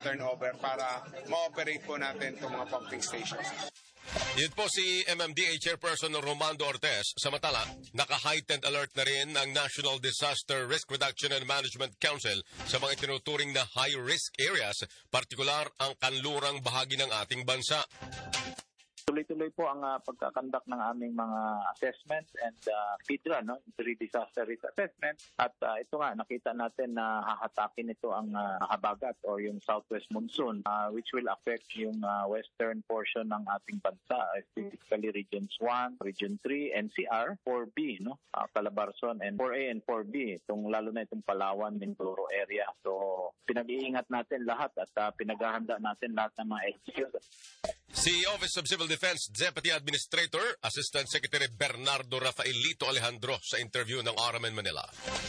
turnover para ma-operate po natin itong mga pumping stations. Yun po si MMDA Chairperson Romando Ortez. Samantala, naka-heightened alert na rin ang National Disaster Risk Reduction and Management Council sa mga itinuturing na high-risk areas, partikular ang kanlurang bahagi ng ating bansa. Tuloy-tuloy po ang pagkakandak ng aming mga assessments and PIDRA, Pre-Disaster Risk Assessment. At ito nga, nakita natin na hahatakin ito ang habagat o yung southwest monsoon, which will affect yung western portion ng ating bansa, specifically Regions 1, Region 3, NCR, 4B, Calabarzon, and 4A and 4B, lalo na itong Palawan, Mindoro area. So, pinag-iingat natin lahat at pinaghahanda natin lahat ng mga LGUs. Si Office of Civil Defense Deputy Administrator, Assistant Secretary Bernardo Rafaelito Alejandro sa interview ng RMN Manila.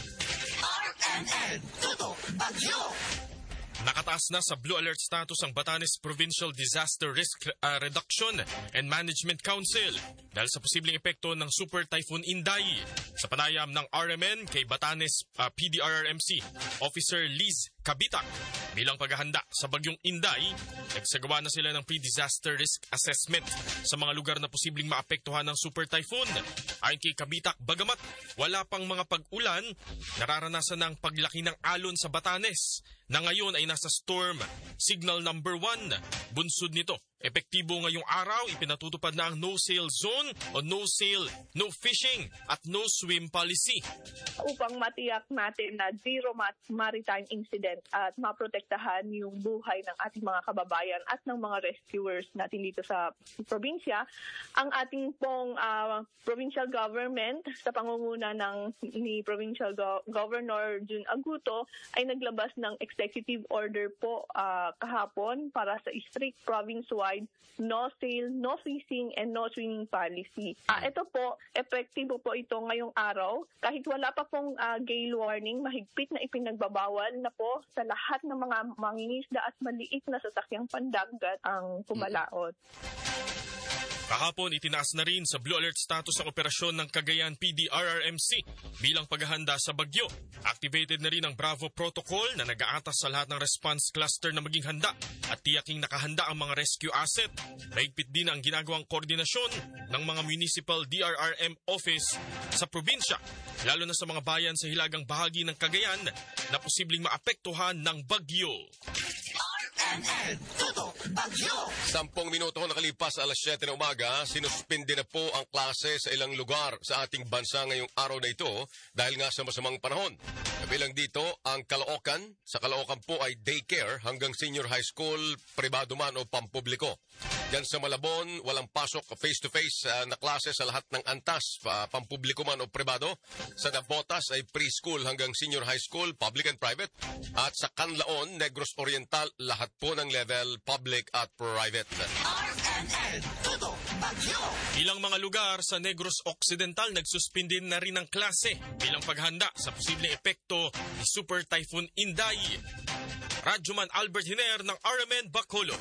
RMN Tutok Bagyo. Nakataas na sa Blue Alert status ang Batanes Provincial Disaster Risk Reduction and Management Council dahil sa posibleng epekto ng Super Typhoon Inday. Sa panayam ng RMN kay Batanes PDRRMC Officer Liz Kabitak, bilang paghahanda sa bagyong Inday, nagsagawa na sila ng pre-disaster risk assessment sa mga lugar na posibleng maapektuhan ng Super Typhoon. Ayon kay Kabitak, bagamat wala pang mga pag-ulan, nararanasan ng paglaki ng alon sa Batanes na ngayon ay nasa storm signal number 1. Bunsod nito, epektibo ngayong araw, ipinatutupad na ang no-sail zone o no-sail, no-fishing at no-swim policy. Upang matiyak natin na zero maritime incident at maprotektahan yung buhay ng ating mga kababayan at ng mga rescuers natin dito sa probinsya, ang ating pong provincial government sa pangunguna ni Provincial Governor Jun Aguto ay naglabas ng executive order po kahapon para sa strict province-wide no sail, no fishing, and no swimming policy. Ito po, epektibo po ito ngayong araw. Kahit wala pa pong gale warning, mahigpit na ipinagbabawal na po sa lahat ng mga mangingisda at maliit na sasakyang pandagat ang pumalaot. Kahapon, itinaas na rin sa Blue Alert status ang operasyon ng Cagayan PDRRMC bilang paghahanda sa bagyo. Activated na rin ang Bravo Protocol na nag-aatas sa lahat ng response cluster na maging handa at tiyaking nakahanda ang mga rescue asset. Mahigpit din ang ginagawang koordinasyon ng mga municipal DRRM office sa probinsya, lalo na sa mga bayan sa hilagang bahagi ng Cagayan na posibleng maapektuhan ng bagyo. RMN Tutok Bagyo. 10 minuto nakalipas alas 7 ng umaga, sinuspindi na po ang klase sa ilang lugar sa ating bansa ngayong araw na ito dahil nga sa masamang panahon. Kabilang dito ang Caloocan. Sa Caloocan po ay daycare hanggang senior high school, pribado man o pampubliko. Diyan sa Malabon, walang pasok face-to-face na klase sa lahat ng antas, pampubliko man o pribado. Sa Navotas ay preschool hanggang senior high school, public and private. At sa Canlaon, Negros Oriental, lahat po ng level public at private. RMN Tutok Bagyo. Ilang mga lugar sa Negros Occidental nagsuspindi na rin ng klase bilang paghanda sa posibleng epekto ni Super Typhoon Inday. Radyoman Albert Hiner ng RMN Bacolod.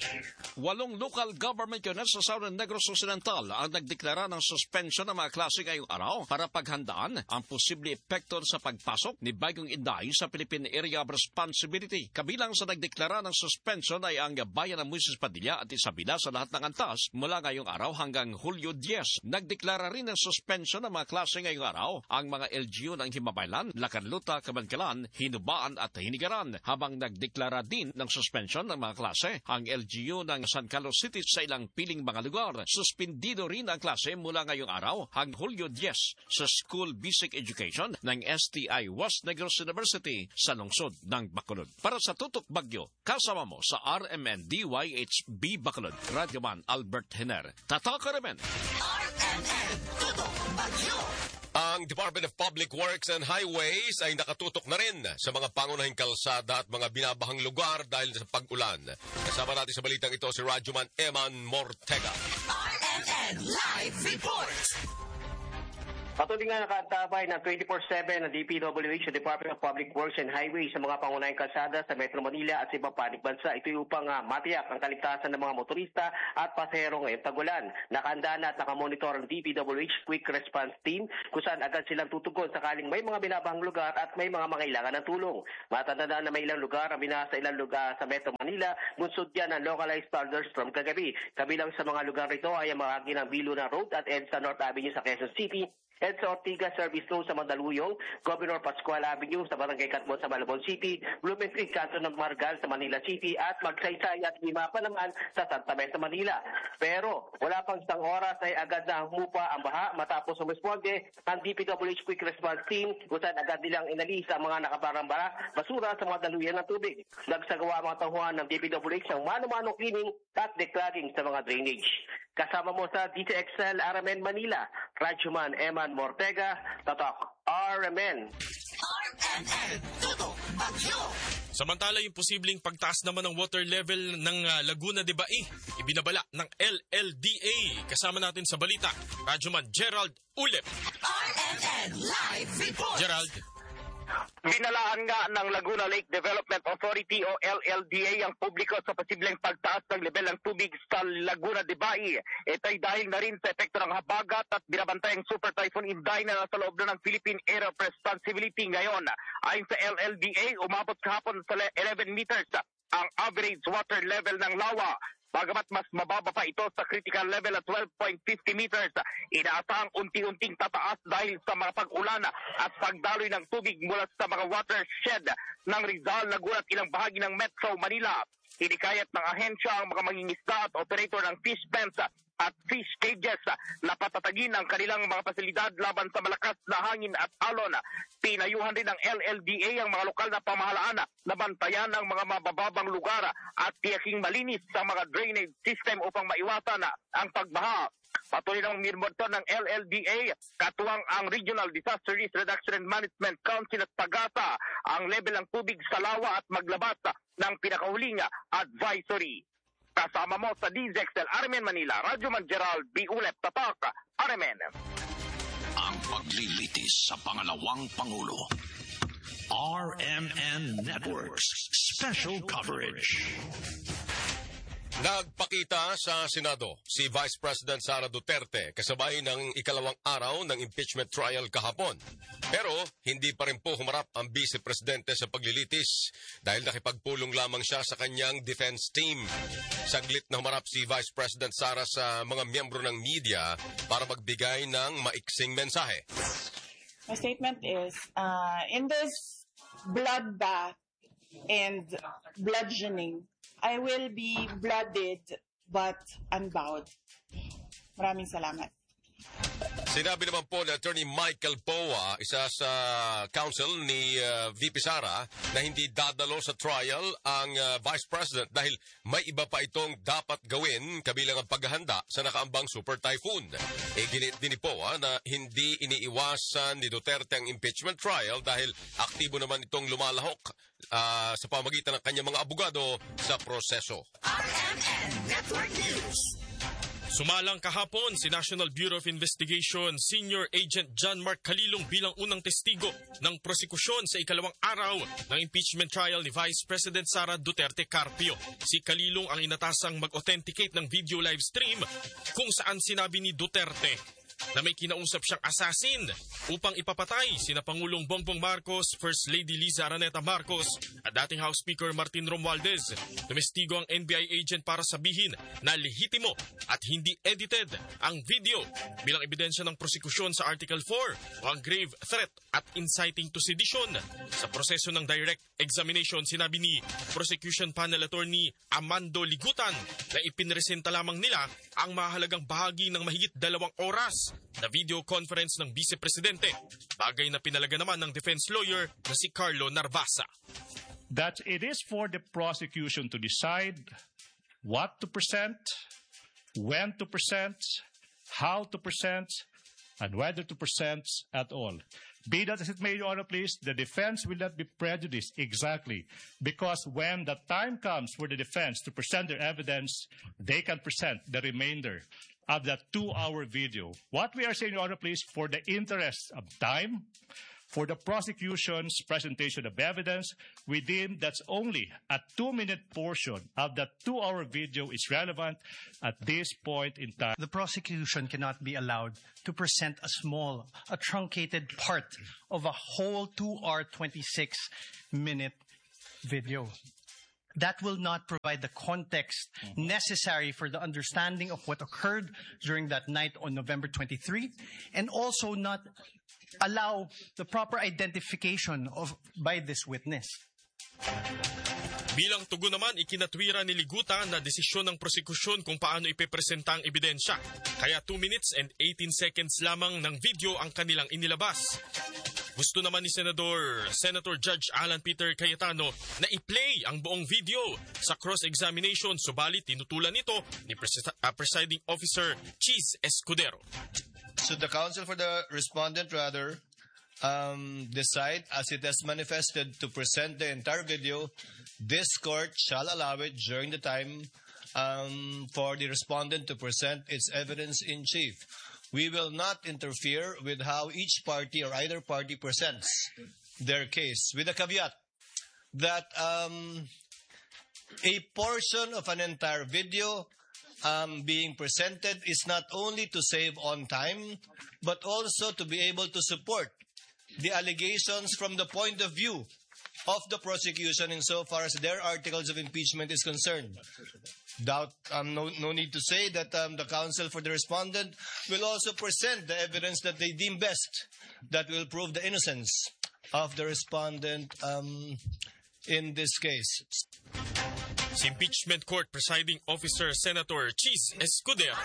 8 local government units sa Southern Negros Occidental ang nagdeklara ng suspension ng mga klase ngayong araw para paghandaan ang posibleng epekto sa pagpasok ni Bagong Inday sa Philippine Area of Responsibility. Kabilang sa nagdeklara ng suspension ay ang bayan ng Moises Padilla at Isabela sa lahat ng antas mula ngayong araw hanggang Hulyo 10. Nagdeklara rin ng suspension ng mga klase ngayong araw ang mga LGU ng Himabaylan, Lacanluta, Cabancalan, Hinubaan at Hinigaran, habang nagdeklara din ng suspension ng mga klase ang LGU ng San Carlos City sa ilang piling mga lugar. Suspindido rin ang klase mula ngayong araw hanggang Hulyo 10 sa School Basic Education ng STI West Negros University sa lungsod ng Bacolod. Para sa Tutok Bagyo, kasama mo sa RMN DYHB Bacolod, Radyoman Albert Hiner. Tatak RMN. RMN Tutok Bagyo. Ang Department of Public Works and Highways ay nakatutok na rin sa mga pangunahing kalsada at mga binabahang lugar dahil sa pag-ulan. Kasama natin sa balitang ito si Radyoman Eman Mortega. RMN Live Report. Patuloy nga nakaantabay ng 24/7 ng DPWH, sa Department of Public Works and Highways sa mga pangunahing kalsada sa Metro Manila at sa ibang panig bansa. Ito upang matiyak ang kaligtasan ng mga motorista at pasahero ngayong tagulan. Nakahanda na at nakamonitor ang DPWH Quick Response Team kung saan agad silang tutugon sakaling may mga binabahang lugar at may mga mangailangan ng tulong. Matandaan na may ilang lugar ang binasa ilang lugar sa Metro Manila, bunsod yan ng localized thunderstorm kagabi. Kabilang sa mga lugar rito ay ang bahagi ng Biluna Road at EDSA North Avenue sa Quezon City, EDSA Ortigas Service Road sa Mandaluyong, Governor Pascual Avenue sa Barangay Catmon sa Malabon City, Blooming Creek, Canton ng Margal sa Manila City at Magsaysay at Limapa naman sa Santa Mesa, Manila. Pero wala pang isang oras ay agad na humupa ang baha matapos sumisponde ang DPWH Quick Response Team kung saan agad nilang inalis ang mga nakabarang basura sa mga daluyan ng tubig. Nagsagawa ang mga tauhan ng DPWH ang mano-mano cleaning at declogging sa mga drainage. Kasama mo sa DTXL RMN Manila, Radyoman Eman Mortega, Tatak RMN. RMN Tutok Bagyo. Samantala, yung posibleng pagtaas naman ng water level ng Laguna de Bai, ibinabala ng LLDA. Kasama natin sa balita, Radyoman Gerald Ulep. RMN Live Report. Gerald. Binalaan nga ng Laguna Lake Development Authority o LLDA ang publiko sa posibleng pagtaas ng level ng tubig sa Laguna de Bai. Ito'y dahil na rin sa epekto ng habagat at binabantay ang Super Typhoon Inday na nasa loob na ng Philippine Area of Responsibility ngayon. Ayon sa LLDA, umabot kahapon sa 11 meters ang average water level ng lawa. Bagamat mas mababa pa ito sa critical level at 12.50 meters, inaasahang unti-unting tataas dahil sa mga pag-ulan at pagdaloy ng tubig mula sa mga watershed ng Rizal, Laguna at ilang bahagi ng Metro Manila. Hinikayat ng ahensya ang mga mangingisda at operator ng fish pens at fish cages na patatagin ang kanilang mga pasilidad laban sa malakas na hangin at alon. Pinayuhan rin ng LLDA ang mga lokal na pamahalaan na bantayan ang mga mabababang lugar at tiyaking malinis sa mga drainage system upang maiwasan ang pagbaha. Patuloy ng minimonitor ng LLDA, katuwang ang Regional Disaster Risk Reduction and Management Council at Pagasa ang level ng tubig sa lawa at maglabas ng pinakahuling advisory. Kasama mo sa DZXL RMN Manila, Radyoman Gerald B. Ulep, Tatak, RMN. Ang paglilitis sa pangalawang Pangulo. RMN Networks Special Coverage. Nagpakita sa Senado si Vice President Sara Duterte kasabay ng ikalawang araw ng impeachment trial kahapon. Pero hindi pa rin po humarap ang Vice Presidente sa paglilitis dahil nakipagpulong lamang siya sa kanyang defense team. Saglit na humarap si Vice President Sara sa mga miyembro ng media para magbigay ng maiksing mensahe. My statement is, in this bloodbath and bludgeoning, I will be blooded but unbowed. Maraming salamat. Sinabi naman po ni Attorney Michael Poa, isa sa counsel ni VP Sara, na hindi dadalo sa trial ang Vice President dahil may iba pa itong dapat gawin kabilang ang paghahanda sa nakaambang Super Typhoon. Ginit din ni Poa na hindi iniiwasan ni Duterte ang impeachment trial dahil aktibo naman itong lumalahok sa pamagitan ng kanyang mga abogado sa proseso. RMN Network News. Sumalang kahapon si National Bureau of Investigation Senior Agent John Mark Calilong bilang unang testigo ng prosekusyon sa ikalawang araw ng impeachment trial ni Vice President Sara Duterte Carpio. Si Calilong ang inatasang mag-authenticate ng video live stream kung saan sinabi ni Duterte na may kinausap siyang assassin upang ipapatay sina Pangulong Bongbong Marcos, First Lady Liza Araneta Marcos at dating House Speaker Martin Romualdez. Tumestigo ang NBI agent para sabihin na lehitimo at hindi edited ang video bilang ebidensya ng prosekusyon sa Article 4 o ang grave threat at inciting to sedition. Sa proseso ng direct examination, sinabi ni Prosecution Panel Attorney Amando Ligutan na ipinresenta lamang nila ang mahalagang bahagi ng mahigit 2 oras na video conference ng Vice Presidente, bagay na pinalaga naman ng defense lawyer na si Carlo Narvasa. That it is for the prosecution to decide what to present, when to present, how to present, and whether to present at all. Be that as it may, Your Honor, please, the defense will not be prejudiced exactly because when the time comes for the defense to present their evidence, they can present the remainder of that 2-hour video. What we are saying, Your Honor, please, for the interest of time, for the prosecution's presentation of evidence, we deem that's only a 2-minute portion of that 2-hour video is relevant at this point in time. The prosecution cannot be allowed to present a truncated part of a whole 2-hour, 26-minute video. That will not provide the context necessary for the understanding of what occurred during that night on November 23, and also not allow the proper identification by this witness. Bilang tugon naman, ikinatwira ni Liguta na desisyon ng prosekusyon kung paano ipepresenta ang ebidensya. Kaya 2 minutes and 18 seconds lamang ng video ang kanilang inilabas. Gusto naman ni Senator Judge Alan Peter Cayetano na i-play ang buong video sa cross-examination, subalit tinutulan nito ni Presiding Officer Cheese Escudero. Should the counsel for the respondent decide, as it has manifested, to present the entire video, this court shall allow it during the time for the respondent to present its evidence in chief. We will not interfere with how each party or either party presents their case, with a caveat that a portion of an entire video being presented is not only to save on time, but also to be able to support the allegations from the point of view of the prosecution insofar as their articles of impeachment is concerned. No need to say that the counsel for the respondent will also present the evidence that they deem best that will prove the innocence of the respondent in this case. Si Impeachment Court Presiding Officer Senator Cheese Escudero.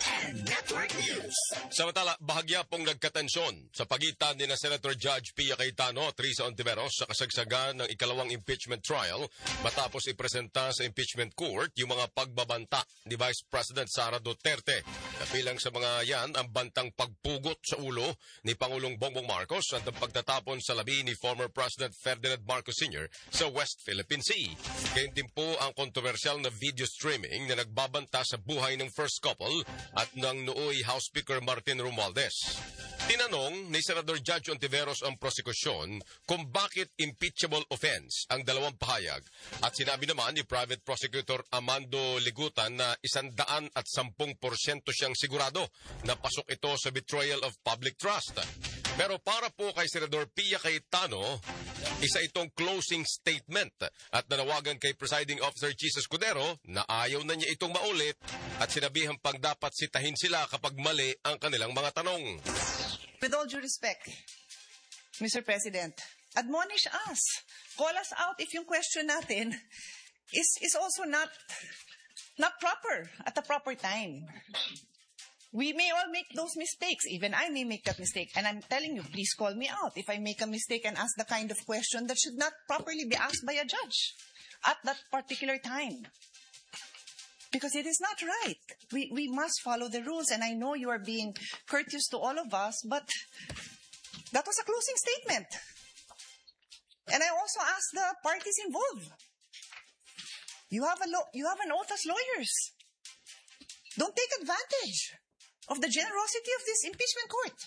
Samantala, bahagya pong nagkatensyon sa pagitan ni na Senator Judge Pia Cayetano at Risa Ontiveros sa kasagsagan ng ikalawang impeachment trial matapos ipresenta sa Impeachment Court yung mga pagbabanta ni Vice President Sara Duterte. Kapilang sa mga yan ang bantang pagpugot sa ulo ni Pangulong Bongbong Marcos at ang pagtatapon sa labi ni former President Ferdinand Marcos Sr. sa West Philippine Sea. Kaya din po ang kontrobersyal na video streaming na nagbabanta sa buhay ng first couple at ng nooy House Speaker Martin Romualdez. Tinanong ni Senador Judge Ontiveros ang prosekusyon kung bakit impeachable offense ang dalawang pahayag at sinabi naman ni Private Prosecutor Amando Ligutan na 110% siyang sigurado na pasok ito sa betrayal of public trust. Pero para po kay Senador Pia Cayetano, isa itong closing statement at nanawagan kay Presiding Officer Cheese Escudero na ayaw na niya itong maulit at sinabihan pang dapat sitahin sila kapag mali ang kanilang mga tanong. With all due respect, Mr. President, admonish us. Call us out if yung question natin is also not proper at the proper time. We may all make those mistakes. Even I may make that mistake. And I'm telling you, please call me out if I make a mistake and ask the kind of question that should not properly be asked by a judge at that particular time. Because it is not right. We must follow the rules. And I know you are being courteous to all of us, but that was a closing statement. And I also asked the parties involved. You have an oath as lawyers. Don't take advantage of the generosity of this impeachment court.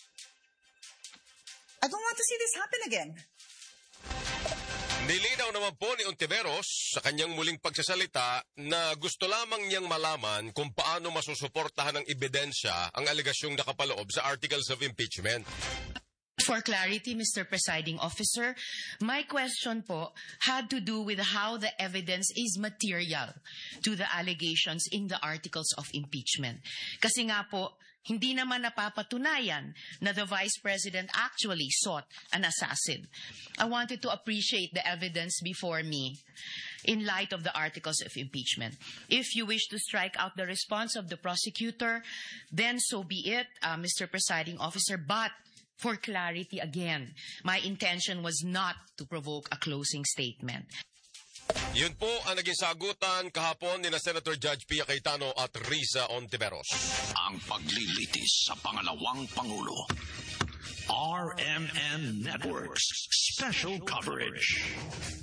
I don't want to see this happen again. Nilinaw naman po ni Ontiveros sa kanyang muling pagsasalita na gusto lamang niyang malaman kung paano masusuportahan ng ebidensya ang alegasyong nakapaloob sa articles of impeachment. For clarity, Mr. Presiding Officer, my question po had to do with how the evidence is material to the allegations in the articles of impeachment. Kasi nga po, hindi naman napapatunayan na the Vice President actually sought an assassin. I wanted to appreciate the evidence before me in light of the articles of impeachment. If you wish to strike out the response of the prosecutor, then so be it, Mr. Presiding Officer, but for clarity again, my intention was not to provoke a closing statement. Yun po ang naging sagutan kahapon ni na Senator Judge Pia Cayetano at Risa Ontiveros. Ang paglilitis sa pangalawang Pangulo. RMN Networks Special Coverage.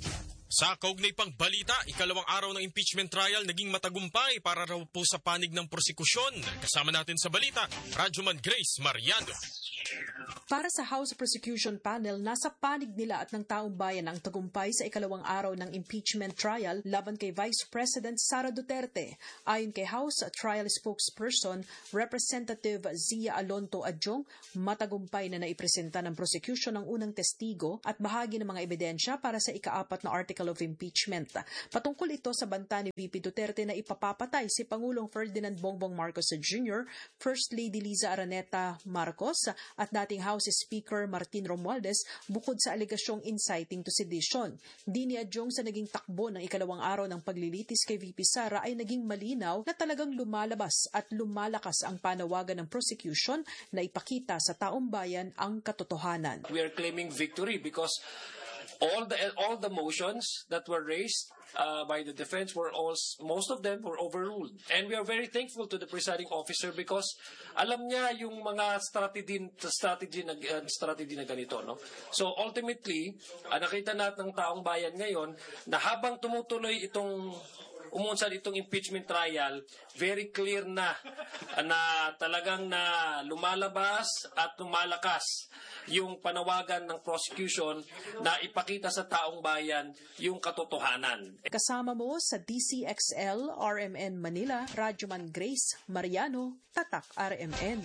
Sa kaugnay pang balita, ikalawang araw ng impeachment trial naging matagumpay para raw po sa panig ng prosekusyon. Kasama natin sa balita, Radyoman Grace Mariano. Para sa House Prosecution Panel, nasa panig nila at ng taong bayan ang tagumpay sa ikalawang araw ng impeachment trial laban kay Vice President Sara Duterte. Ayon kay House Trial Spokesperson Representative Zia Alonto Adjong, matagumpay na naipresenta ng prosecution ang unang testigo at bahagi ng mga ebidensya para sa ika-4 na Article of Impeachment. Patungkol ito sa banta ni VP Duterte na ipapapatay si Pangulong Ferdinand Bongbong Marcos Jr., First Lady Liza Araneta Marcos at dating House Speaker Martin Romualdez bukod sa alegasyong inciting to sedition. Di ni Adjong sa naging takbo ng ikalawang araw ng paglilitis kay VP Sara ay naging malinaw na talagang lumalabas at lumalakas ang panawagan ng prosecution na ipakita sa taong bayan ang katotohanan. We are claiming victory because all the motions that were raised by the defense most of them were overruled, and we are very thankful to the presiding officer because alam niya yung mga strategy na ganito, no? So ultimately, nakita natin ng taong bayan ngayon na habang tumutuloy umunsad itong impeachment trial, very clear na talagang na lumalabas at lumalakas yung panawagan ng prosecution na ipakita sa taong bayan yung katotohanan. Kasama mo sa DCXL RMN Manila, Radyoman Grace Mariano, Tatak RMN.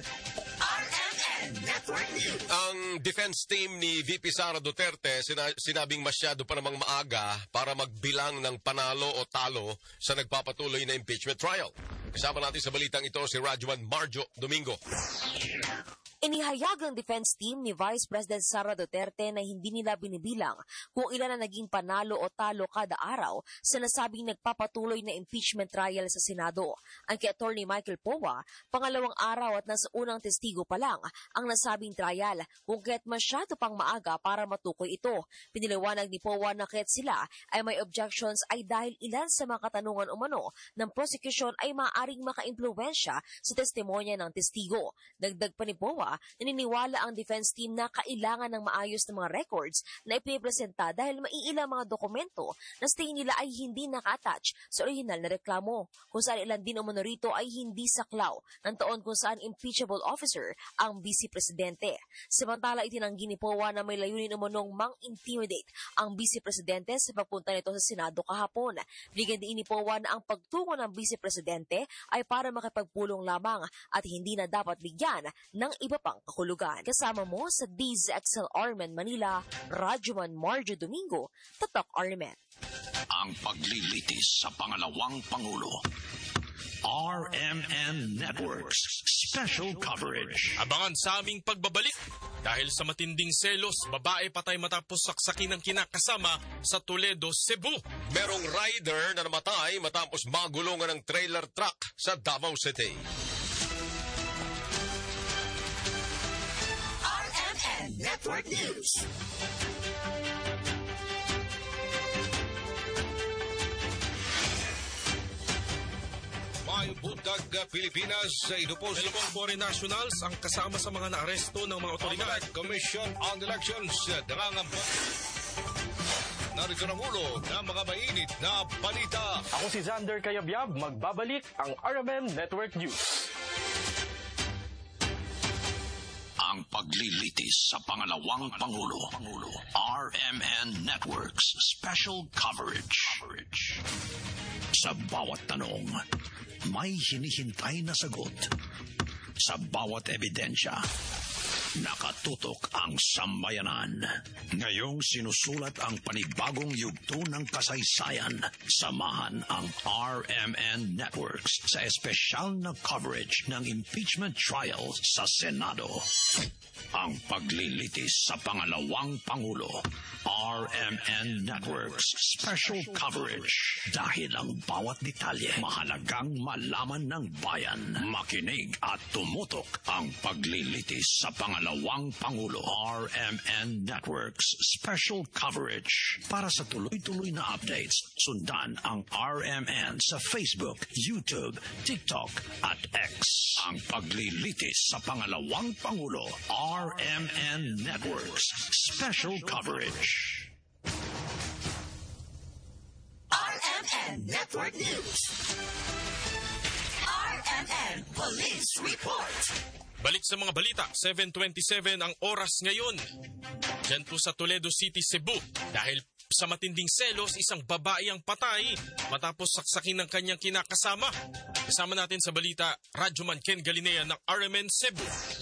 Ang defense team ni VP Sara Duterte sinabing masyado pa namang maaga para magbilang ng panalo o talo sa nagpapatuloy na impeachment trial. Kasama natin sa balitang ito si Radyoman Marjo Domingo. Inihayag ng defense team ni Vice President Sara Duterte na hindi nila binibilang kung ilan na naging panalo o talo kada araw sa nasabing nagpapatuloy na impeachment trial sa Senado. Ang kay Attorney Michael Powa, pangalawang araw at nasa unang testigo pa lang ang nasabing trial, kung kaya't masyado pang maaga para matukoy ito. Piniliwanag ni Powa na kaya't sila ay may objections ay dahil ilan sa mga katanungan umano ng prosecution ay maaaring maka-impluwensya sa testimonya ng testigo. Dagdag pa ni Powa, naniniwala ang defense team na kailangan ng maayos na mga records na ipipresenta dahil maiilang mga dokumento na sa tingin nila ay hindi naka-attach sa original na reklamo, kung saan ilan din umano rito ay hindi saklaw ng taon kung saan impeachable officer ang Vice Presidente. Samantala, itinanggi ni Powa na may layunin umanong mang-intimidate ang Vice Presidente sa pagpunta nito sa Senado kahapon. Bigyan din ni Powa na ang pagtungo ng Vice Presidente ay para makipagpulong lamang at hindi na dapat bigyan ng iba pang kahulugan. Kasama mo sa DZXL RMN Manila, Radyoman Marjo Domingo, Tatak RMN. Ang paglilitis sa pangalawang Pangulo. RMN Networks Special Coverage. Abangan sa aming pagbabalik. Dahil sa matinding selos, babae patay matapos saksakin ng kinakasama sa Toledo, Cebu. Merong rider na namatay matapos magulungan ng trailer truck sa Davao City. Network News. May buntag Pilipinas sa inupos. Dalawang foreign nationals ang kasama sa mga naaresto ng mga otoridad. Commission on Elections nangangamba. Narito ang ulo ng mga mainit na balita. Ako si Xander Kayabyab, magbabalik ang RMN Network News. Ang paglilitis sa pangalawang Pangulo. RMN Networks Special Coverage. Sa bawat tanong, may hinihintay na sagot. Sa bawat ebidensya, nakatutok ang sambayanan. Ngayong sinusulat ang panibagong yugto ng kasaysayan. Samahan ang RMN Networks sa espesyal na coverage ng impeachment trial sa Senado. Ang paglilitis sa pangalawang Pangulo. RMN Networks Special Coverage. Dahil ang bawat detalye mahalagang malaman ng bayan. Makinig at tumutok ang paglilitis sa pangalawang Pangulo. RMN Networks Special Coverage. Para sa tuloy-tuloy na updates, sundan ang RMN sa Facebook, YouTube, TikTok at X. Ang paglilitis sa pangalawang Pangulo. RMN Networks Special Coverage. Network News. RMN Police Report. Balik sa mga balita, 7:27 ang oras ngayon. Diyan po sa Toledo City, Cebu. Dahil sa matinding selos, isang babae ang patay matapos saksakin ng kanyang kinakasama. Kasama natin sa balita, Radyoman Ken Galinea ng RMN Cebu.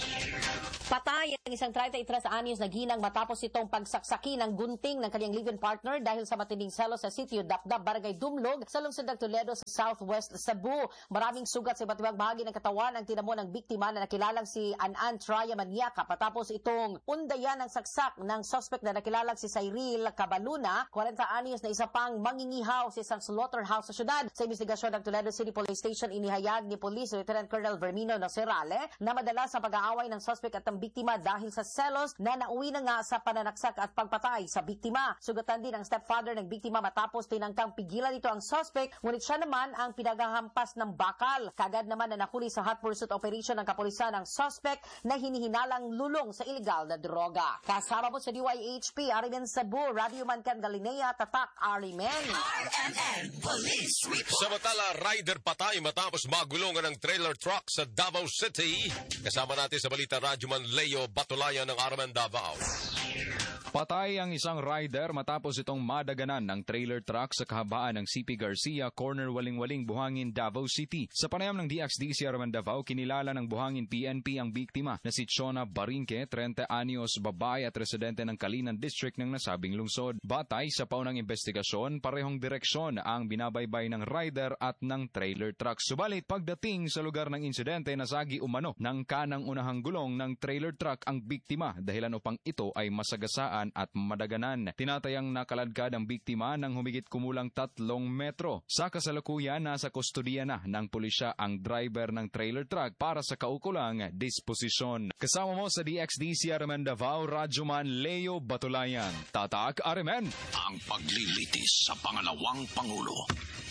Patay ang isang 33 anyos na ginang matapos itong pagsaksaki ng gunting ng kanyang live-in partner dahil sa matinding selos sa sitio Dapdap, Barangay Dumlog, sa lungsod ng Toledo sa Southwest Cebu. Maraming sugat sa iba't ibang bahagi ng katawan ang tinamo ng biktima na nakilalang si Anan Traya Maniaca patapos itong undayan ng saksak ng suspect na nakilalang si Cyril Cabaluna, 40 anyos na isa pang mangingihaw sa isang slaughterhouse sa syudad. Sa investigasyon ng Toledo City Police Station, inihayag ni Police Lieutenant Colonel Vermino Nacerale na madalas ang pag-aaway ng suspect at biktima dahil sa selos na nauwi na nga sa pananaksak at pagpatay sa biktima. Sugatan din ang stepfather ng biktima matapos tinangkang pigilan ito ang suspect, ngunit siya naman ang pinaghahampas ng bakal. Kagad naman na nahuli sa hot pursuit operation ng kapulisan ng suspect na hinihinalang lulong sa illegal na droga. Kasama mo sa DYHP, RMN Cebu, Radyoman Ken Galinea, Tatak, RMN. RMN Police Report. Samantala, rider patay matapos magulungan ng trailer truck sa Davao City. Kasama natin sa balita, Radyoman Leo Batulayan ng RMN Davao. Patay ang isang rider matapos itong madaganan ng trailer truck sa kahabaan ng CP Garcia, corner Waling-Waling, Buhangin, Davao City. Sa panayam ng DXDC RMN Davao, kinilala ng Buhangin PNP ang biktima na si Chona Barinque, 30 anyos, babae at residente ng Kalinan District ng nasabing lungsod. Batay sa paunang investigasyon, parehong direksyon ang binabaybay ng rider at ng trailer truck. Subalit pagdating sa lugar ng insidente, nasagi umano ng kanang unahang gulong ng trailer truck ang biktima, dahilan upang ito ay masagasaan at madaganan. Tinatayang nakaladkad ang biktima ng humigit kumulang 3 metro. Sa kasalukuyan, nasa kustodiya na ng pulisya ang driver ng trailer truck para sa kaukulang disposisyon. Kasama mo sa DXDC RMN Davao, Radyoman Leo Batulayan. Tatak RMN. Ang paglilitis sa pangalawang Pangulo.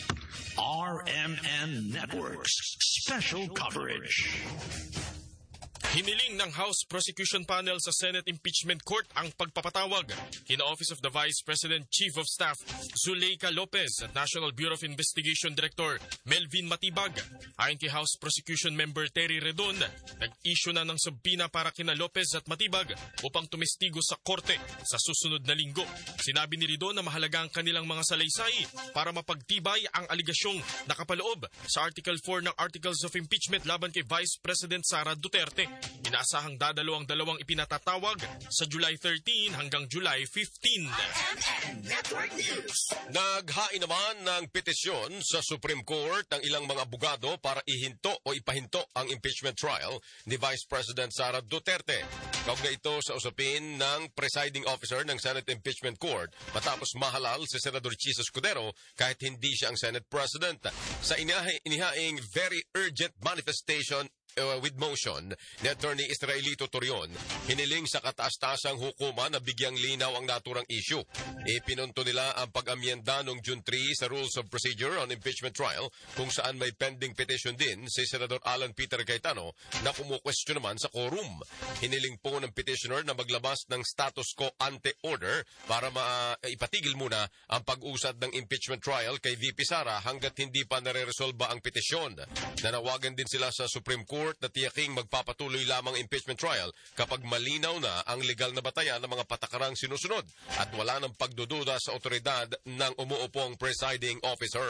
RMN Networks Special Coverage. Hiniling ng House Prosecution Panel sa Senate Impeachment Court ang pagpapatawag kina Office of the Vice President Chief of Staff Zuleika Lopez at National Bureau of Investigation Director Melvin Matibag. Ayon kay House Prosecution Member Terry Redon, nag-issue na ng subpoena para kina Lopez at Matibag upang tumistigo sa korte sa susunod na linggo. Sinabi ni Redon na mahalaga ang kanilang mga salaysay para mapagtibay ang aligasyong nakapaloob sa Article 4 ng Articles of Impeachment laban kay Vice President Sara Duterte. Inaasahang dadalo ang dalawang ipinatatawag sa July 13 hanggang July 15. Naghain naman ng petisyon sa Supreme Court ng ilang mga abogado para ihinto o ipahinto ang impeachment trial ni Vice President Sara Duterte. Kaugnay ito sa usapin ng presiding officer ng Senate Impeachment Court matapos mahalal si Senador Chis Escudero kahit hindi siya ang Senate President. Sa inihaing very urgent manifestation with motion ni Attorney Israelito Torion, hiniling sa kataas-taasang hukuman na bigyang linaw ang naturang issue. Ipinunto nila ang pag-amyenda noong June 3 sa Rules of Procedure on Impeachment Trial kung saan may pending petition din si Senador Alan Peter Cayetano na kumukwestiyon naman sa quorum. Hiniling po ng petitioner na maglabas ng status quo ante order para ipatigil muna ang pag-usad ng impeachment trial kay VP Sara hanggat hindi pa nare-resolba ang petisyon. Nanawagan din sila sa Supreme Court na tiyaking magpapatuloy lamang impeachment trial kapag malinaw na ang legal na batayan ng mga patakarang sinusunod at wala ng pagdududa sa otoridad ng umuupong presiding officer.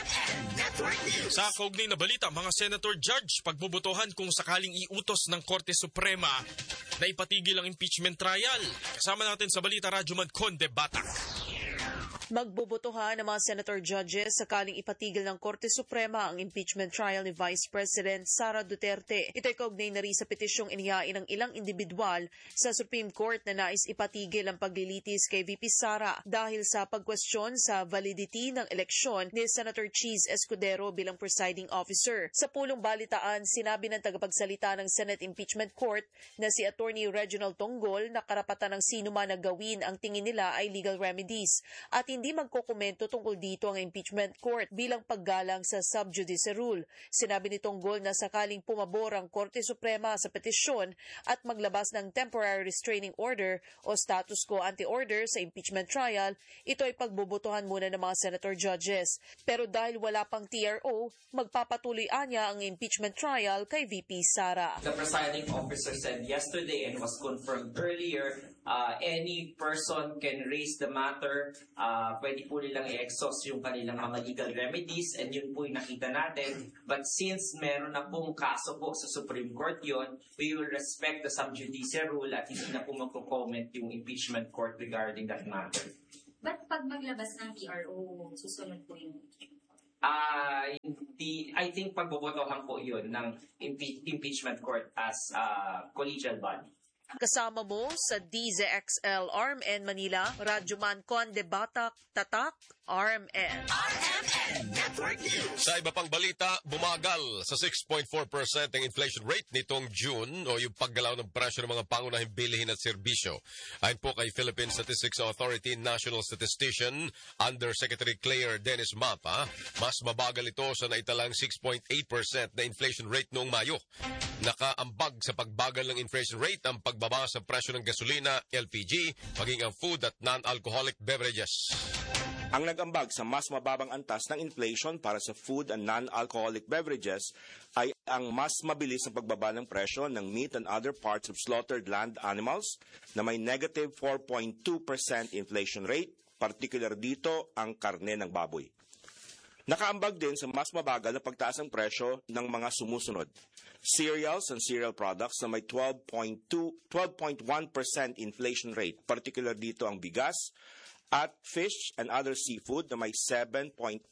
Sa kaugnay na balita, mga senator judge pagbubutuhan kung sakaling iutos ng Korte Suprema na ipatigil ang impeachment trial. Kasama natin sa balita, Radyoman Conde Batak. Magbubutuhan ng mga senator judges sakaling ipatigil ng Korte Suprema ang impeachment trial ni Vice President Sara Duterte. Ito'y kaugnay na rin sa petisyong inihain ng ilang individual sa Supreme Court na nais ipatigil ang paglilitis kay VP Sara dahil sa pagkwestiyon sa validity ng eleksyon ni Senator Chis Escudero bilang presiding officer. Sa pulong balitaan, sinabi ng tagapagsalita ng Senate Impeachment Court na si Attorney Reginald Tonggol na karapatan ng sino man na gawin ang tingin nila ay legal remedies at hindi magkokomento tungkol dito ang impeachment court bilang paggalang sa sub judice rule. Sinabi ni Tonggol na sakaling pumabor ang Korte Suprema sa petisyon at maglabas ng temporary restraining order o status quo ante-order sa impeachment trial, ito ay pagbobotohan muna ng mga senator judges. Pero dahil wala pang TRO, magpapatuloy anya ang impeachment trial kay VP Sara. The presiding officer said yesterday and was confirmed earlier, any person can raise the matter, pwede po nilang i-exhaust yung kanilang mga legal remedies, and yun po yung nakita natin. But since meron na pong kaso po sa Supreme Court yun, we will respect the sub judice rule at hindi na po magko-comment yung impeachment court regarding that matter. But pag maglabas ng TRO, susunod po yung... I think pagbobotohan po yun ng impeachment court as collegial body. Kasama mo sa DZXL RMN Manila, Radyoman Conde Batak, Tatak, RMN. Sa iba pang balita, bumagal sa 6.4% ang inflation rate nitong June o yung paggalaw ng presyo ng mga pangunahing bilihin at serbisyo. Ayon po kay Philippine Statistics Authority National Statistician Undersecretary Claire Dennis Mapa, mas mabagal ito sa naitalang 6.8% na inflation rate noong Mayo. Nakaambag sa pagbagal ng inflation rate ang pagbaba sa presyo ng gasolina, LPG, maging ang food at non-alcoholic beverages. Ang nag-ambag sa mas mababang antas ng inflation para sa food and non-alcoholic beverages ay ang mas mabilis na pagbaba ng presyo ng meat and other parts of slaughtered land animals na may negative 4.2% inflation rate, particular dito ang karne ng baboy. Nakaambag din sa mas mabagal na pagtaas ng presyo ng mga sumusunod. Cereals and cereal products na may 12.1% inflation rate, particular dito ang bigas, at fish and other seafood na may 7.8%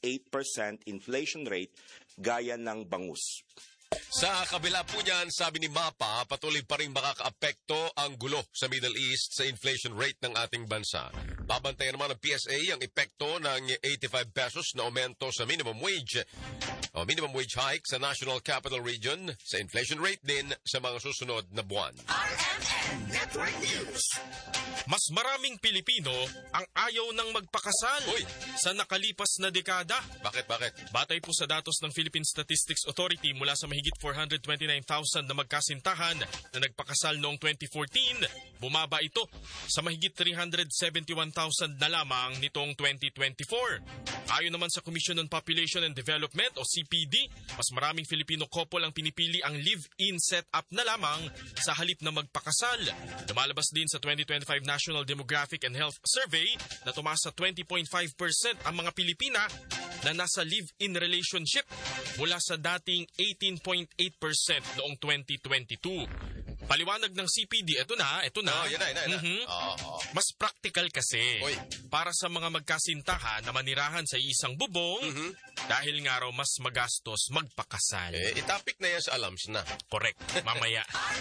inflation rate gaya ng bangus. Sa kabila po niyan, sabi ni Mapa, patuloy pa rin makakaapekto ang gulo sa Middle East sa inflation rate ng ating bansa. Babantayan naman ng PSA ang epekto ng 85 pesos na aumento sa minimum wage hike sa National Capital Region sa inflation rate din sa mga susunod na buwan. RMN Network News. Mas maraming Pilipino ang ayaw ng magpakasal sa nakalipas na dekada. Bakit? Batay po sa datos ng Philippine Statistics Authority mula sa mahigit 429,000 na magkasintahan na nagpakasal noong 2014, bumaba ito sa mahigit 371,000 na lamang nitong 2024. Ayon naman sa Commission on Population and Development o CPD, mas maraming Filipino couple ang pinipili ang live-in setup na lamang sa halip na magpakasal. Lumalabas din sa 2025 National Demographic and Health Survey na tumaas sa 20.5% ang mga Pilipina na nasa live-in relationship mula sa dating 18.8% noong 2022. Paliwanag ng CPD, ito na. Mas practical kasi. Para sa mga magkasintahan na manirahan sa isang bubong, dahil nga raw mas magastos magpakasal. Itapik na yan sa alams na. Correct. Mamaya.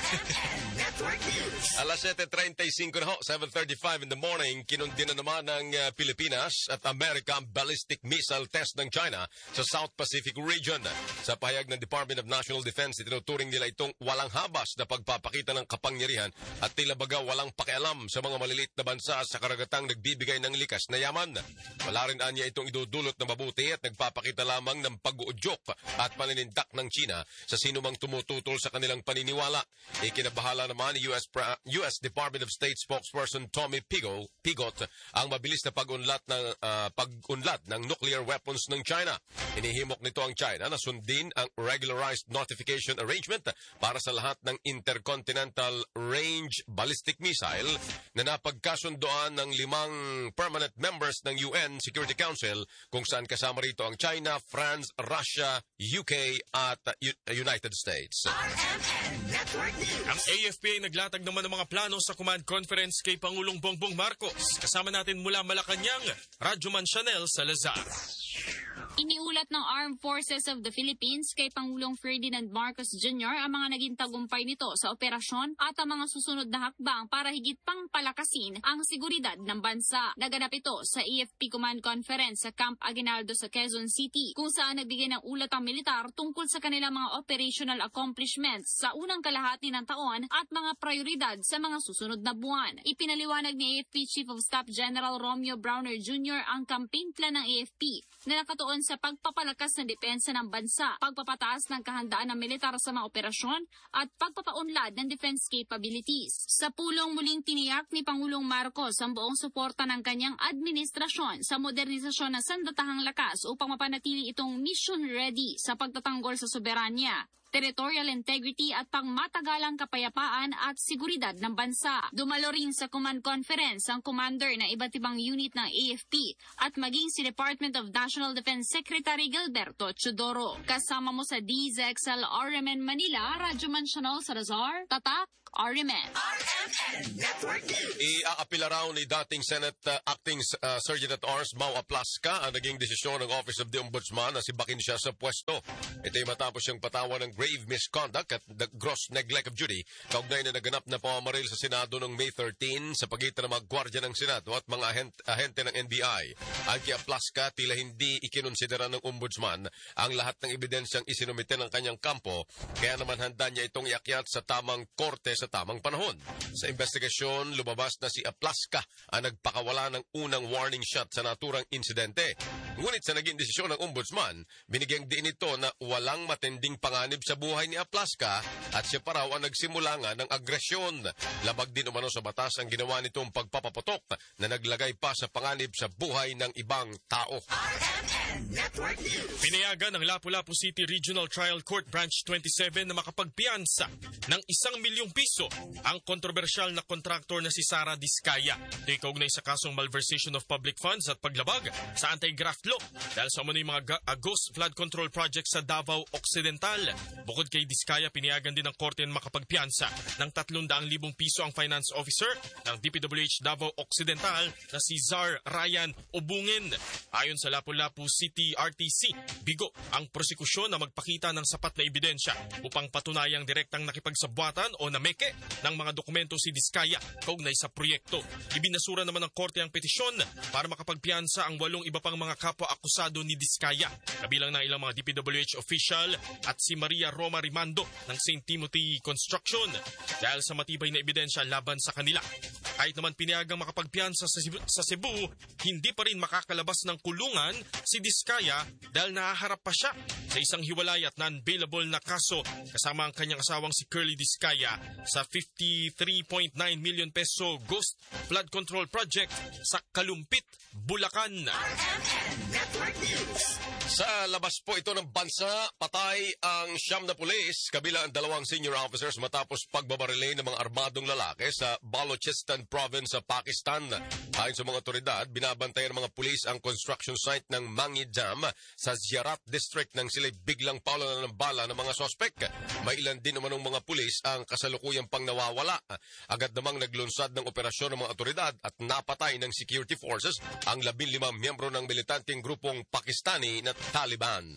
Alas 7:35 na ho, 7:35 in the morning, kinundi na naman ng Pilipinas at Amerika ang ballistic missile test ng China sa South Pacific region. Sa pahayag ng Department of National Defense, itinuturing nila itong walang habas na pagpapakita ng kapangyarihan at tila baga walang pakialam sa mga maliliit na bansa sa karagatang nagbibigay ng likas na yaman. Wala rin anya itong idudulot na mabuti at nagpapakita lamang ng pag-uudyok at paninindak ng China sa sinumang tumututol sa kanilang paniniwala. Ikinabahala naman ni US Department of State spokesperson Tommy Pigot ang mabilis na pag-unlad ng nuclear weapons ng China. Inihimok nito ang China na sundin ang regularized notification arrangement para sa lahat ng intercontinental range ballistic missile na napagkasundoan ng 5 permanent members ng UN Security Council kung saan kasama rito ang China, France, Russia, UK at United States. Ang AFP ay naglatag naman ng mga plano sa command conference kay Pangulong Bongbong Marcos. Kasama natin mula Malacanang, Radyoman Chanel Salazar. Iniulat ng Armed Forces of the Philippines kay Pangulong Ferdinand Marcos Jr. ang mga naging tagumpay nito sa operasyon at ang mga susunod na hakbang para higit pang palakasin ang seguridad ng bansa. Naganap ito sa AFP Command Conference sa Camp Aguinaldo sa Quezon City kung saan nagbigay ng ulat ang militar tungkol sa kanilang mga operational accomplishments sa unang kalahati ng taon at mga prioridad sa mga susunod na buwan. Ipinaliwanag ni AFP Chief of Staff General Romeo Browner Jr. ang campaign plan ng AFP na nakatuon sa pagpapalakas ng depensa ng bansa, pagpapataas ng kahandaan ng militar sa mga operasyon at pagpapaunlad ng defense capabilities. Sa pulong muling tiniyak ni Pangulong Marcos ang buong suporta ng kanyang administrasyon sa modernisasyon ng sandatahang lakas upang mapanatili itong mission ready sa pagtatanggol sa soberanya, territorial integrity at pangmatagalang kapayapaan at seguridad ng bansa. Dumalo rin sa command conference ang commander ng iba't ibang unit ng AFP at maging si Department of National Defense Secretary Gilberto Chodoro. Kasama mo sa DZXL RMN Manila, Radyo Mansional Salazar, Tatak, RMN. Iaapila raw ni dating Senate Acting Sergeant at Arms Mau Aplasca ang naging desisyon ng Office of the Ombudsman na sibakin siya sa pwesto. Ito ay matapos siyang patawan ng grave misconduct at gross neglect of duty kaugnay na naganap na pamamaril sa Senado noong May 13 sa pagitan ng mga gwardya ng Senado at mga ahente ng NBI. Ang kay Aplasca, tila hindi ikinonsidera ng Ombudsman ang lahat ng ebidensyang isinumite ng kanyang kampo, kaya naman handa niya itong iakyat sa tamang korte sa tamang panahon. Sa investigasyon, lumabas na si Aplasca ang nagpakawala ng unang warning shot sa naturang insidente. Ngunit sa naging desisyon ng Ombudsman, binigyang diin ito na walang matinding panganib sa buhay ni Aplasca at siya pa raw ang nagsimula nga ng agresyon. Labag din umano sa batas ang ginawa nitong pagpapaputok na naglagay pa sa panganib sa buhay ng ibang tao. Pinayagan ng Lapu-Lapu City Regional Trial Court Branch 27 na makapagpiyansa ng 1 milyong piso ang kontrobersyal na kontraktor na si Sara Diskaya. Ito'y kaugnay sa kasong malversation of public funds at paglabag sa anti-graft law dahil sa umano'y mga ghost flood control project sa Davao Occidental. Bukod kay Diskaya, pinayagan din ng korte na makapagpiyansa ng 300,000 piso ang finance officer ng DPWH Davao Occidental na si Zar Ryan Obungin. Ayon sa Lapu-Lapu City RTC, bigo ang prosekusyon na magpakita ng sapat na ebidensya upang patunayang direktang nakipagsabwatan o nameke ng mga dokumento si Diskaya kaugnay sa proyekto. Ibinasura naman ng korte ang petisyon para makapagpiyansa ang 8 iba pang mga kapwa-akusado ni Diskaya, kabilang ng ilang mga DPWH official at si Maria Roma Rimando ng St. Timothy Construction dahil sa matibay na ebidensya laban sa kanila. Kahit naman pinayagang makapagpiyansa sa Cebu, hindi pa rin makakalabas ng kulungan si Diskaya dahil nahaharap pa siya sa isang hiwalay at non-bailable na kaso kasama ang kanyang asawang si Curly Diskaya sa 53.9 million peso ghost flood control project sa Kalumpit, Bulacan. Sa labas po ito ng bansa, patay ang 9 na pulis, kabilang ang 2 senior officers matapos pagbabarilay ng mga armadong lalaki sa Balochistan province sa Pakistan. Ayon sa mga otoridad, binabantayan ng mga pulis ang construction site ng Mangi Dam sa Ziarat district nang sila'y biglang paulanan ng bala ng mga sospek. May ilan din umanong mga pulis ang kasalukuyang pang nawawala. Agad namang naglunsad ng operasyon ng mga otoridad at napatay ng security forces ang 15 miyembro ng militanteng grupong Pakistani na Taliban.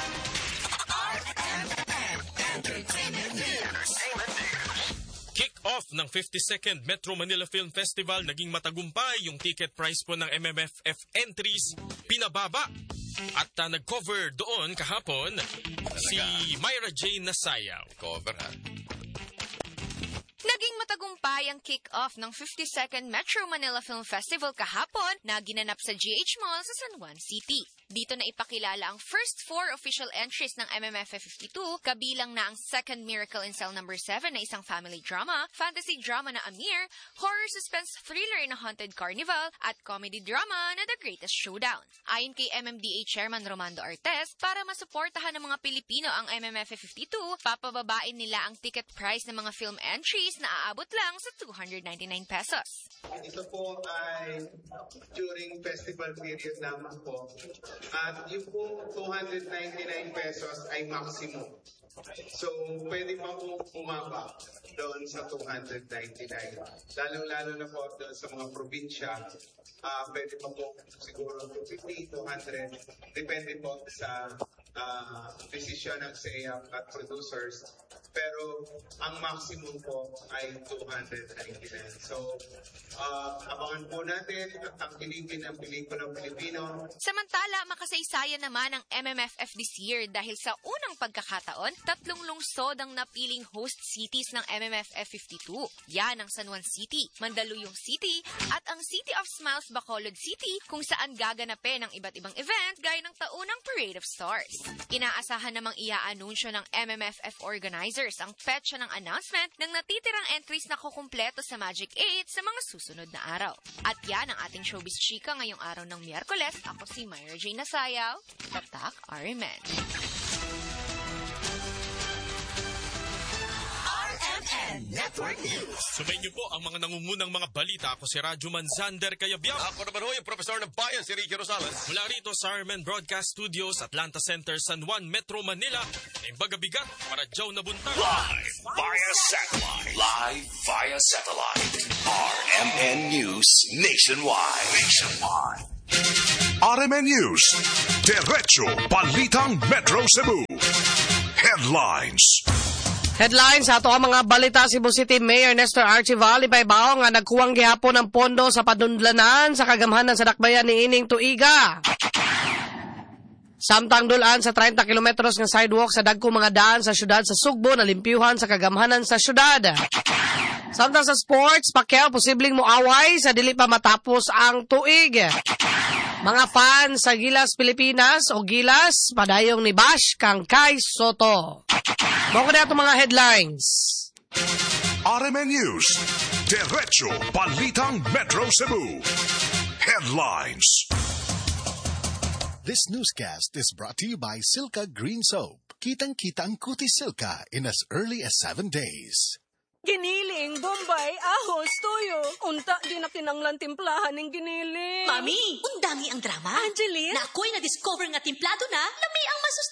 Kick-off ng 52nd Metro Manila Film Festival, naging matagumpay yung ticket price po ng MMFF entries, pinababa. At nag-cover doon kahapon si Myra Jane Nasayaw. Cover ha? Naging matagumpay ang kick-off ng 52nd Metro Manila Film Festival kahapon na ginanap sa GH Mall sa San Juan City. Dito na ipakilala ang first 4 official entries ng MMFF 52, kabilang na ang Second Miracle in Cell No. 7 na isang family drama, fantasy drama na Amir, horror suspense thriller in a haunted carnival, at comedy drama na The Greatest Showdown. Ayon kay MMDA Chairman Romando Artes, para masuportahan ng mga Pilipino ang MMFF 52, papababain nila ang ticket price ng mga film entries na aabot lang sa 299 pesos. Ito po ay during festival period naman po. At yung po 299 pesos ay maximum. So, pwede pa po umaba doon sa 299. Lalong-lalo na po doon sa mga probinsya, pwede pa po siguro 250, 200. Depende po sa decision ng SEAP at producers. pero ang maximum po ay 299. So, abangan po natin at tangkilikin ang pelikulang Pilipino. Samantala, makasaysayan naman ang MMFF this year dahil sa unang pagkakataon, 3 lungsod ang napiling host cities ng MMFF 52. Yan ang San Juan City, Mandaluyong City, at ang City of Smiles Bacolod City kung saan gaganapin ang iba't ibang event gaya ng taunang Parade of Stars. Inaasahan namang iaanunsyo ng MMFF organizers ang petsa ng announcement ng natitirang entries na kukumpleto sa Magic 8 sa mga susunod na araw. At yan ang ating showbiz chika ngayong araw ng Miyerkules. Ako si Myra J. Nasayaw, Tatak RMN. RMN Network News. Sumayin niyo po ang mga nangungunang mga balita. Ako si Radyo Manzander Cayabyab. Ako naman ho, yung Profesor ng Bayan, si Ricky Rosales. Mula rito sa RMN Broadcast Studios, Atlanta Center, San Juan, Metro Manila. Imbaga bigat para Joe na buntag. Live via satellite. Live via satellite. RMN News Nationwide. RMN News. Diretso Balitang Metro Cebu. Headlines. Headlines ato ang mga balita. Cebu City Mayor Nestor Archival ipaibaw nga nagkuwang gihapon ng pondo sa padundlanan sa kagamhanan sa dakbayan ni ining tuiga. Samtang dulaan sa 30 kilometros nga sidewalk sa dagko mga daan sa syudad sa Sugbo na limpyuhan sa kagamhanan sa syudad. Samtang sa sports, Pacquiao posibleng muaway sa dili pa matapos ang tuig. Mga fans sa Gilas Pilipinas o Gilas, padayong ni Bash kang Kai Soto. Mako na itong mga headlines. RMN News. Diretso Balitang Metro Cebu. Headlines. This newscast is brought to you by Silka Green Soap. Kitang-kita ang kutis Silka in as early as 7 days. Giniling, Bombay, ahos, toyo. Unta, di na kinanglan timplahan ng giniling. Mami, undangi ang drama. Angeline? Na ako'y na-discover nga timplado na, lami ang